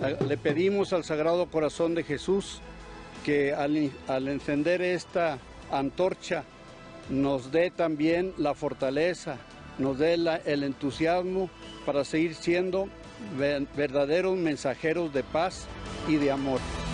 Le pedimos al Sagrado Corazón de Jesús que al encender esta antorcha nos dé también la fortaleza, nos dé el entusiasmo para seguir siendo verdaderos mensajeros de paz y de amor.